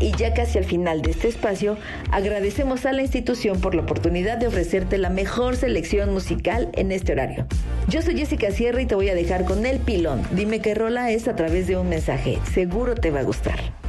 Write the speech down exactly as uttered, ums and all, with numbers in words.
Y ya casi al final de este espacio, agradecemos a la institución por la oportunidad de ofrecerte la mejor selección musical en este horario. Yo soy Jessica Sierra y te voy a dejar con El Pilón. Dime qué rola es a través de un mensaje. Seguro te va a gustar.